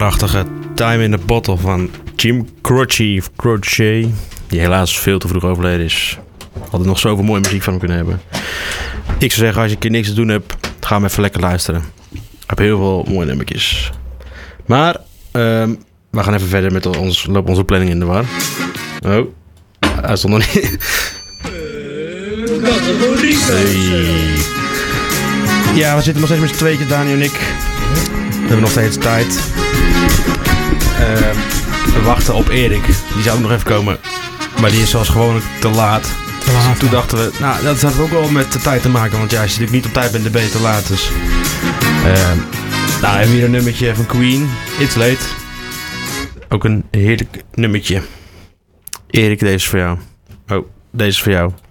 prachtige Time in the Bottle van Jim Croce, die helaas veel te vroeg overleden is. Hadden nog zoveel mooie muziek van hem kunnen hebben. Ik zou zeggen, als je een keer niks te doen hebt, ga hem even lekker luisteren. Ik heb heel veel mooie nummertjes. Maar we gaan even verder met onze planning in de war. Oh, hij stond nog niet. Hey. Ja, we zitten nog steeds met z'n tweetjes, Daniel en ik. We hebben nog steeds tijd. We wachten op Erik. Die zou ook nog even komen. Maar die is zoals gewoonlijk te laat. Toen dachten we, nou, dat heeft ook wel met de tijd te maken. Want ja, als je natuurlijk niet op tijd bent, dan ben je te laat. Dus. Nou, we hebben hier een nummertje van Queen. It's Late. Ook een heerlijk nummertje. Erik, deze is voor jou. Oh, deze is voor jou.